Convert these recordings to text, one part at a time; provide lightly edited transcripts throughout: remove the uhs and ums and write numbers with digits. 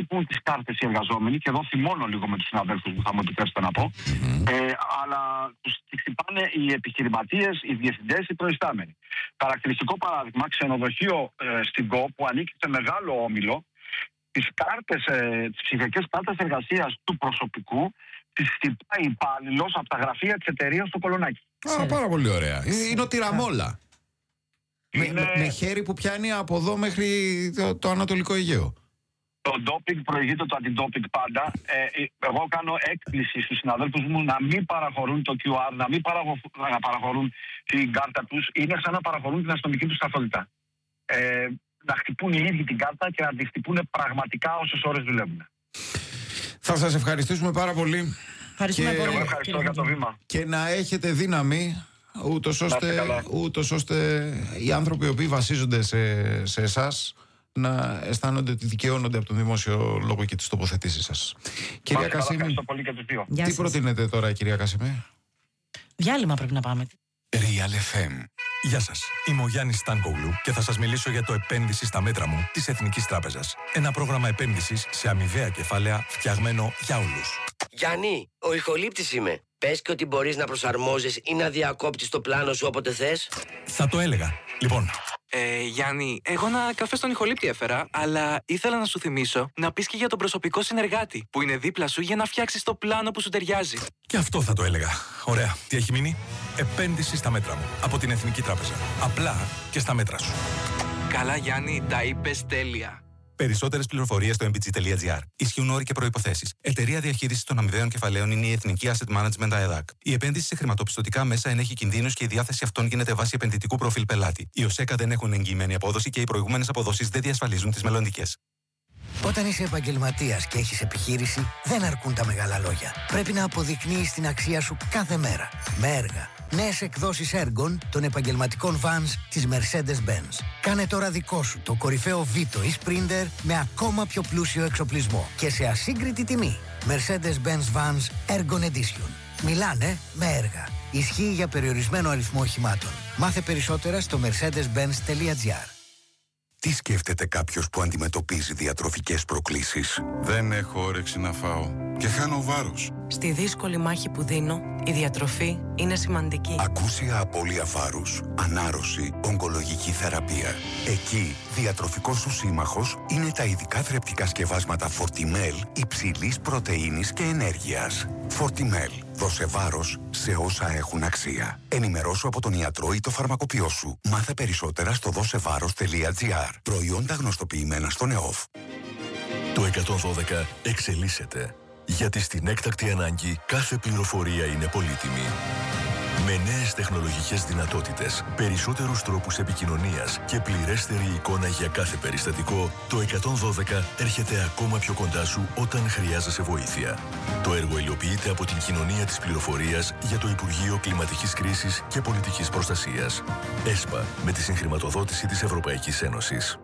χτυπούν τις κάρτες οι εργαζόμενοι, και εδώ θυμώνω λίγο με τους συναδέλφους μου, θα μου επιτρέψετε να πω, αλλά τις χτυπάνε οι επιχειρηματίες, οι διευθυντές, οι προϊστάμενοι. Χαρακτηριστικό παράδειγμα, ξενοδοχείο στην ΚΟ που ανήκει σε μεγάλο όμιλο, τις ψηφιακές κάρτες εργασίας του προσωπικού τις χτυπάει υπάλληλος από τα γραφεία της εταιρείας στο Κολονάκι. Πάρα πολύ ωραία. Είναι ο Τυραμόλα. Με χέρι που πιάνει από εδώ μέχρι το Ανατολικό Αιγαίο. Το ντόπινγκ προηγείται το αντιντόπινγκ πάντα. Εγώ κάνω έκκληση στους συναδέλφους μου να μην παραχωρούν το QR, να μην παραχωρούν την κάρτα τους. Είναι σαν να παραχωρούν την αστυνομική τους ταυτότητα. Να χτυπούν οι ίδιοι την κάρτα και να τη χτυπούν πραγματικά όσες ώρες δουλεύουν. Θα σας ευχαριστήσουμε πάρα πολύ. Εγώ ευχαριστώ για το βήμα. Και να έχετε δύναμη, ούτως ώστε οι άνθρωποι οι οποίοι βασίζονται σε εσάς να αισθάνονται ότι δικαιώνονται από τον δημόσιο λόγο και τις τοποθετήσεις σας. Κυρία Κασίμη, ευχαριστώ πολύ και τους δύο. Τι προτείνετε τώρα, κυρία Κασίμη? Διάλειμμα πρέπει να πάμε. Real FM. Γεια σας, είμαι ο Γιάννης Στάνκογλου και θα σας μιλήσω για το επένδυση στα μέτρα μου της Εθνικής Τράπεζας. Ένα πρόγραμμα επένδυσης σε αμοιβαία κεφάλαια φτιαγμένο για όλους. Γιάννη, ο ηχολήπτης είμαι. Πες και ότι μπορείς να προσαρμόζεις ή να διακόπτεις το πλάνο σου όποτε θες. Θα το έλεγα. Λοιπόν. Γιάννη, εγώ ένα καφέ στον ηχολήπτη έφερα, αλλά ήθελα να σου θυμίσω να πεις και για τον προσωπικό συνεργάτη που είναι δίπλα σου για να φτιάξεις το πλάνο που σου ταιριάζει. Και αυτό θα το έλεγα. Ωραία. Τι έχει μείνει? Επένδυση στα μέτρα μου από την Εθνική Τράπεζα. Απλά και στα μέτρα σου. Καλά, Γιάννη, τα είπες τέλεια. Περισσότερες πληροφορίες στο mbg.gr. Ισχύουν όροι και προϋποθέσεις. Εταιρεία διαχείρισης των αμοιβαίων κεφαλαίων είναι η Εθνική Asset Management ΑΕΔΑΚ. Η επένδυση σε χρηματοπιστωτικά μέσα ενέχει κινδύνους και η διάθεση αυτών γίνεται βάσει επενδυτικού προφίλ πελάτη. Οι ΟΣΕΚΑ δεν έχουν εγγυημένη απόδοση και οι προηγούμενες αποδόσεις δεν διασφαλίζουν τις μελλοντικές. Όταν είσαι επαγγελματίας και έχεις επιχείρηση, δεν αρκούν τα μεγάλα λόγια. Πρέπει να αποδεικνύεις την αξία σου κάθε μέρα. Με έργα. Νέες εκδόσεις έργων των επαγγελματικών vans της Mercedes-Benz. Κάνε τώρα δικό σου το κορυφαίο Vito ή Sprinter με ακόμα πιο πλούσιο εξοπλισμό και σε ασύγκριτη τιμή. Mercedes-Benz Vans Ergon Edition. Μιλάνε με έργα. Ισχύει για περιορισμένο αριθμό οχημάτων. Μάθε περισσότερα στο mercedes-benz.gr. Τι σκέφτεται κάποιος που αντιμετωπίζει διατροφικές προκλήσεις? Δεν έχω όρεξη να φάω και χάνω βάρος. Στη δύσκολη μάχη που δίνω, η διατροφή είναι σημαντική. Ακούσια απώλεια βάρους, ανάρρωση, ογκολογική θεραπεία. Εκεί, διατροφικός σου σύμμαχος είναι τα ειδικά θρεπτικά σκευάσματα Fortimel υψηλής πρωτεΐνης και ενέργειας. Fortimel. Δώσε βάρος σε όσα έχουν αξία. Ενημερώσου από τον ιατρό ή το φαρμακοποιό σου. Μάθε περισσότερα στο δώσεβάρος.gr. Προϊόντα γνωστοποιημένα στον ΕΟΦ. Το 112 εξελίσσεται. Γιατί στην έκτακτη ανάγκη κάθε πληροφορία είναι πολύτιμη. Με νέες τεχνολογικές δυνατότητες, περισσότερους τρόπους επικοινωνίας και πληρέστερη εικόνα για κάθε περιστατικό, το 112 έρχεται ακόμα πιο κοντά σου όταν χρειάζεσαι βοήθεια. Το έργο υλοποιείται από την Κοινωνία της Πληροφορίας για το Υπουργείο Κλιματικής Κρίσης και Πολιτικής Προστασίας. ΕΣΠΑ, με τη συγχρηματοδότηση της Ευρωπαϊκής Ένωσης.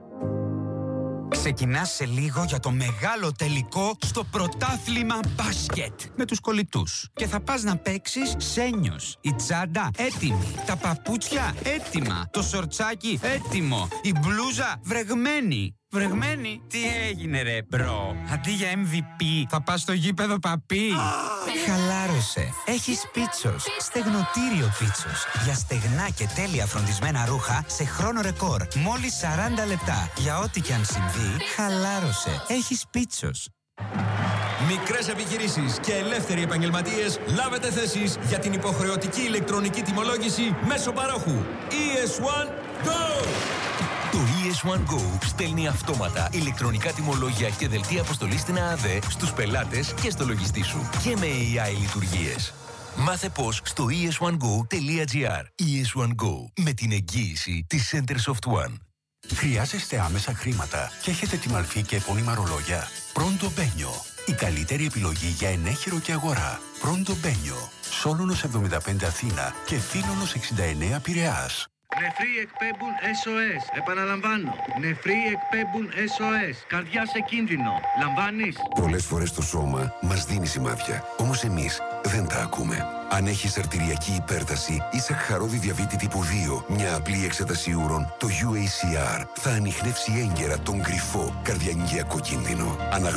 Ξεκινάς σε λίγο για το μεγάλο τελικό στο πρωτάθλημα μπάσκετ με τους κολλητούς. Και θα πας να παίξεις σένιος. Η τσάντα έτοιμη. Τα παπούτσια έτοιμα. Το σορτσάκι έτοιμο. Η μπλούζα βρεγμένη. Βρεγμένη? Τι έγινε ρε μπρο? Αντί για MVP θα πας στο γήπεδο παπί. Χαλάρωσε. Έχεις Πίτσος. Στεγνοτήριο Πίτσος. Για στεγνά και τέλεια φροντισμένα ρούχα σε χρόνο ρεκόρ. Μόλις 40 λεπτά. Για ό,τι και αν συμβεί, χαλάρωσε. Έχεις Πίτσος. Μικρές επιχειρήσεις και ελεύθεροι επαγγελματίες, λάβετε θέσεις για την υποχρεωτική ηλεκτρονική τιμολόγηση μέσω παρόχου. ES1 Go! Το ES1 Go στέλνει αυτόματα ηλεκτρονικά τιμολόγια και δελτία αποστολής στην ΑΑΔ στους πελάτες και στο λογιστή σου. Και με AI λειτουργίες. Μάθε πώς στο es1go.gr. ES1 Go, με την εγγύηση της Centersoft One. Χρειάζεστε άμεσα χρήματα και έχετε τη μαλφή και επώνυμα ρολόγια? Pronto Benio. Η καλύτερη επιλογή για ενέχειρο και αγορά. Pronto Benio. Σόλωνος 75 Αθήνα και Θήλωνος 69 Πειραιάς. Νεφροί εκπέμπουν SOS. Επαναλαμβάνω. Νεφροί εκπέμπουν SOS. Καρδιά σε κίνδυνο. Λαμβάνεις? Πολλές φορές το σώμα μας δίνει σημάδια. Όμως εμείς δεν τα ακούμε. Αν έχεις αρτηριακή υπέρταση ή σαχαρώδη διαβήτη τύπου 2, μια απλή εξέταση ούρων, το UACR θα ανιχνεύσει έγκαιρα τον κρυφό καρδιαγγειακό κίνδυνο.